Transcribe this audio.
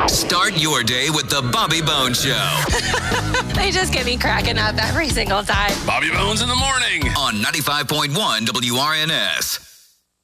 Start your day with the Bobby Bones Show. They just get me cracking up every single time. Bobby Bones in the morning On 95.1 WRNS.